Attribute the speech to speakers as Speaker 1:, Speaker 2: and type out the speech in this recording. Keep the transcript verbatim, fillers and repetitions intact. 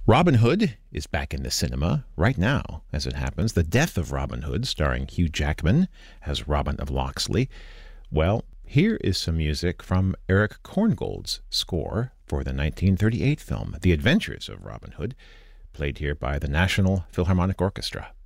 Speaker 1: Robin Hood is back in the cinema right now, as it happens. The Death of Robin Hood, starring Hugh Jackman as Robin of Locksley. Well, here is some music from Erich Korngold's score for the nineteen thirty-eight film, The Adventures of Robin Hood, played here by the National Philharmonic Orchestra.